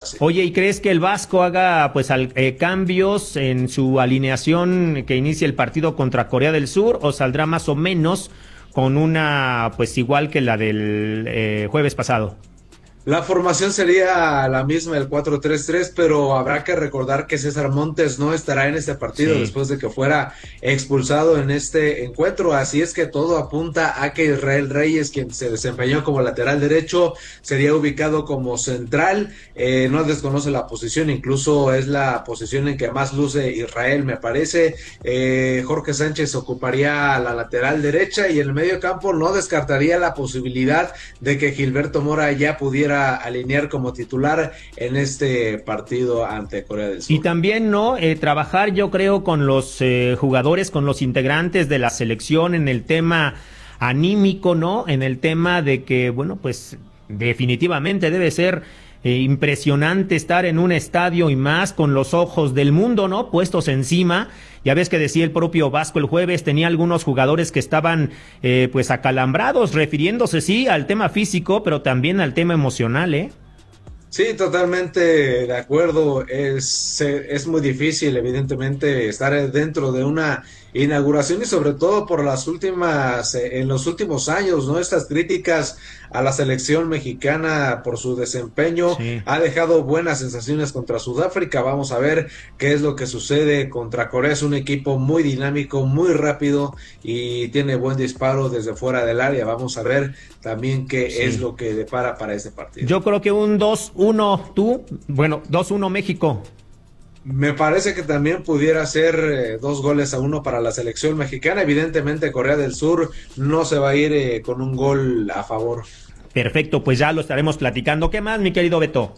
así. Oye, ¿y crees que el Vasco haga pues cambios en su alineación que inicie el partido contra Corea del Sur, o saldrá más o menos con una pues igual que la del jueves pasado? La formación sería la misma, el 4-3-3, pero habrá que recordar que César Montes no estará en este partido Sí. después de que fuera expulsado en este encuentro. Así es que todo apunta a que Israel Reyes, quien se desempeñó como lateral derecho, sería ubicado como central. No desconoce la posición, incluso es la posición en que más luce Israel, me parece. Jorge Sánchez ocuparía la lateral derecha y en el medio campo no descartaría la posibilidad de que Gilberto Mora ya pudiera alinear como titular en este partido ante Corea del Sur. Y también, ¿no? Trabajar, yo creo, con los jugadores, con los integrantes de la selección en el tema anímico, ¿no? En el tema de que, bueno, pues definitivamente debe ser impresionante estar en un estadio y más con los ojos del mundo, ¿no? Puestos encima. Ya ves que decía el propio Vasco el jueves, tenía algunos jugadores que estaban pues acalambrados, refiriéndose sí al tema físico, pero también al tema emocional, ¿eh? Sí, totalmente de acuerdo. Es muy difícil, evidentemente, estar dentro de una inauguración y sobre todo por las últimas, en los últimos años, ¿no? Estas críticas a la selección mexicana por su desempeño Sí. ha dejado buenas sensaciones contra Sudáfrica. Vamos a ver qué es lo que sucede contra Corea. Es un equipo muy dinámico, muy rápido y tiene buen disparo desde fuera del área. Vamos a ver también qué Sí. es lo que depara para este partido. Yo creo que un 2-1 tú, bueno, 2-1 México. Me parece que también pudiera ser 2-1 para la selección mexicana. Evidentemente Corea del Sur no se va a ir con un gol a favor. Perfecto, pues ya lo estaremos platicando. ¿Qué más, mi querido Beto?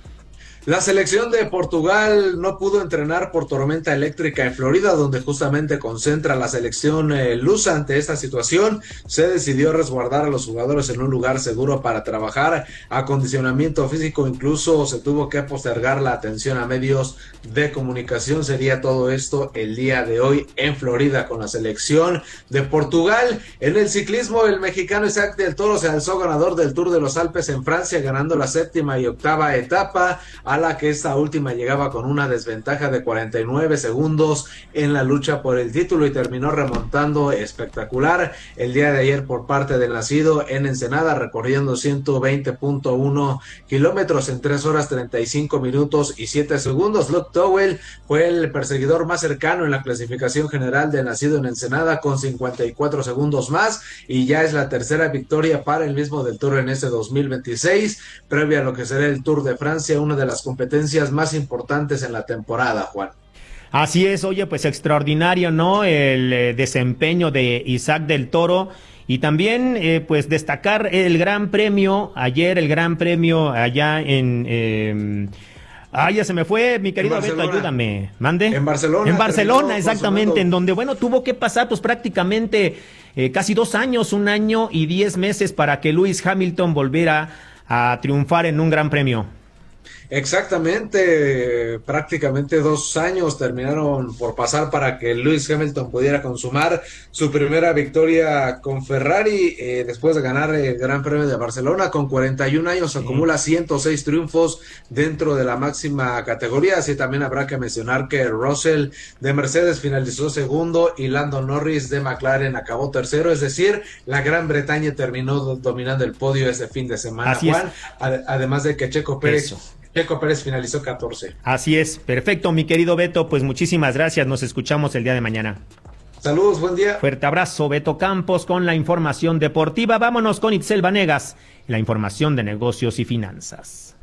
La selección de Portugal no pudo entrenar por tormenta eléctrica en Florida, donde justamente concentra la selección lusa. Ante esta situación, se decidió resguardar a los jugadores en un lugar seguro para trabajar. Acondicionamiento físico, incluso se tuvo que postergar la atención a medios de comunicación. Sería todo esto el día de hoy en Florida con la selección de Portugal. En el ciclismo, el mexicano Isaac del Toro se alzó ganador del Tour de los Alpes en Francia, ganando la 7ª y 8ª etapa, a la que esta última llegaba con una desventaja de 49 segundos en la lucha por el título y terminó remontando espectacular el día de ayer por parte del nacido en Ensenada, recorriendo 120.1 kilómetros en 3 horas 35 minutos y 7 segundos. Luke Towell fue el perseguidor más cercano en la clasificación general del nacido en Ensenada con 54 segundos más y ya es la tercera victoria para el mismo del Tour en este 2026, previa a lo que será el Tour de Francia, una de las competencias más importantes en la temporada, Juan. Así es, oye, pues extraordinario, ¿no? El desempeño de Isaac del Toro y también, pues destacar el Gran Premio, ayer el Gran Premio allá en... ya se me fue, mi querido Beto, ayúdame. ¿Mande? En Barcelona. En Barcelona, exactamente, en donde, bueno, tuvo que pasar pues prácticamente casi 2 años, 1 año y 10 meses para que Lewis Hamilton volviera a triunfar en un Gran Premio. Exactamente, prácticamente 2 años terminaron por pasar para que Lewis Hamilton pudiera consumar su primera victoria con Ferrari después de ganar el Gran Premio de Barcelona. Con 41 años acumula 106 triunfos dentro de la máxima categoría. Así también habrá que mencionar que Russell de Mercedes finalizó segundo y Lando Norris de McLaren acabó tercero, es decir, la Gran Bretaña terminó dominando el podio este fin de semana. Así Juan, además de que Checo Pérez finalizó 14. Así es, perfecto, mi querido Beto, pues muchísimas gracias, nos escuchamos el día de mañana. Saludos, buen día. Fuerte abrazo, Beto Campos con la información deportiva. Vámonos con Itzel Vanegas, la información de negocios y finanzas.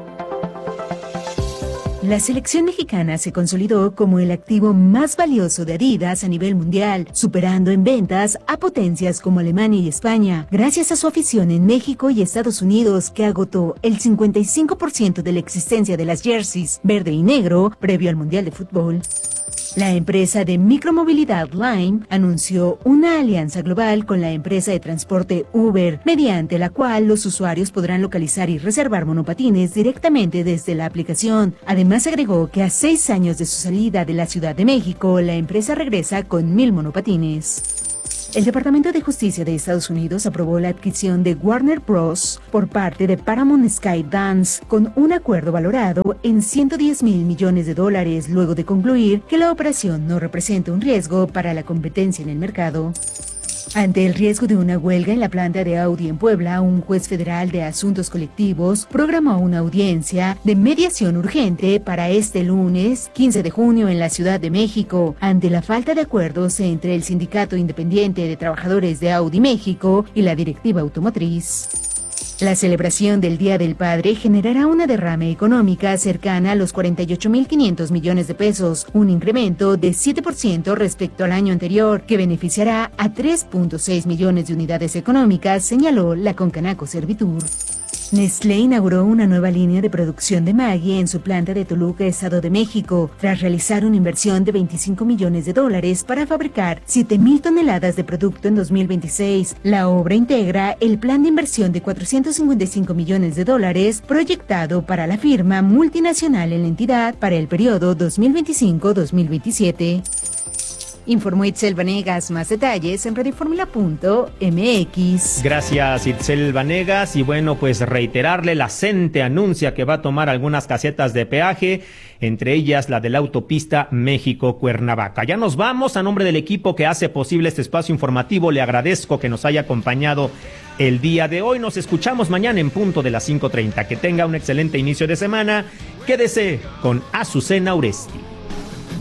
La selección mexicana se consolidó como el activo más valioso de Adidas a nivel mundial, superando en ventas a potencias como Alemania y España, gracias a su afición en México y Estados Unidos, que agotó el 55% de la existencia de las jerseys verde y negro previo al Mundial de Fútbol. La empresa de micromovilidad Lime anunció una alianza global con la empresa de transporte Uber, mediante la cual los usuarios podrán localizar y reservar monopatines directamente desde la aplicación. Además agregó que a 6 años de su salida de la Ciudad de México, la empresa regresa con 1,000 monopatines. El Departamento de Justicia de Estados Unidos aprobó la adquisición de Warner Bros. Por parte de Paramount Skydance con un acuerdo valorado en $110 mil millones, luego de concluir que la operación no representa un riesgo para la competencia en el mercado. Ante el riesgo de una huelga en la planta de Audi en Puebla, un juez federal de asuntos colectivos programó una audiencia de mediación urgente para este lunes 15 de junio en la Ciudad de México, ante la falta de acuerdos entre el Sindicato Independiente de Trabajadores de Audi México y la directiva automotriz. La celebración del Día del Padre generará una derrama económica cercana a los 48.500 millones de pesos, un incremento de 7% respecto al año anterior, que beneficiará a 3.6 millones de unidades económicas, señaló la Concanaco Servitur. Nestlé inauguró una nueva línea de producción de Maggi en su planta de Toluca, Estado de México, tras realizar una inversión de $25 millones para fabricar 7,000 toneladas de producto en 2026. La obra integra el plan de inversión de $455 millones proyectado para la firma multinacional en la entidad para el periodo 2025-2027. Informó Itzel Vanegas. Más detalles en radioformula.mx. Gracias, Itzel Vanegas. Y bueno, pues reiterarle, la CENTE anuncia que va a tomar algunas casetas de peaje, entre ellas la de la autopista México-Cuernavaca. Ya nos vamos. A nombre del equipo que hace posible este espacio informativo, le agradezco que nos haya acompañado el día de hoy. Nos escuchamos mañana en punto de las 5:30. Que tenga un excelente inicio de semana. Quédese con Azucena Uresti.